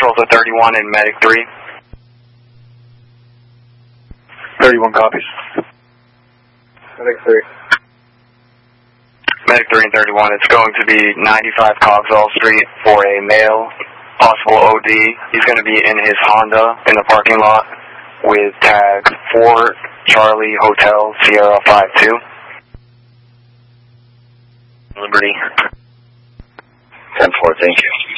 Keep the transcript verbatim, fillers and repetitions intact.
also thirty-one and Medic three. thirty-one copies. Medic three. Medic three and thirty-one, it's going to be ninety-five Cogswell Street for a male, possible O D. He's going to be in his Honda in the parking lot with tag four Charlie Hotel Sierra five two. Liberty. ten four, thank you.